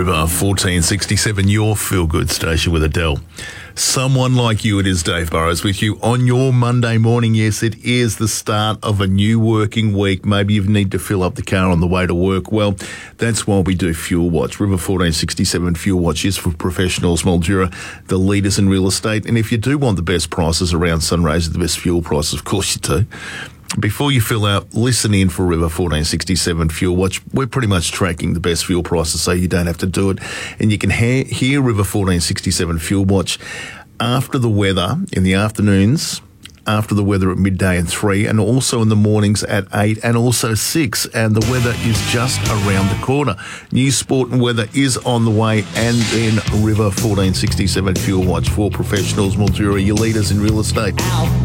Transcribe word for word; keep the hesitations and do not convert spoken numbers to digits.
River fourteen sixty-seven, your feel-good station with Adele. Someone like you, it is Dave Burrows with you on your Monday morning. Yes, it is the start of a new working week. Maybe you need to fill up the car on the way to work. Well, that's why we do Fuel Watch. River fourteen sixty-seven Fuel Watch is for professionals, Mildura, the leaders in real estate. And if you do want the best prices around Sunraysia, the best fuel prices, of course you do. Before you fill out, listen in for River fourteen sixty-seven Fuel Watch. We're pretty much tracking the best fuel prices so you don't have to do it. And you can ha- hear River fourteen sixty-seven Fuel Watch after the weather in the afternoons, after the weather at midday and three, and also in the mornings at eight and also six. And the weather is just around the corner. New sport and weather is on the way, and then River fourteen sixty-seven Fuel Watch for professionals, Mildura, your leaders in real estate. Ow.